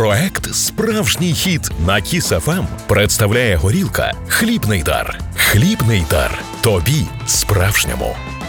Проект «Справжній хіт» на Kiss FM представляє горілка «Хлібний дар». Хлібний дар. Тобі справжньому.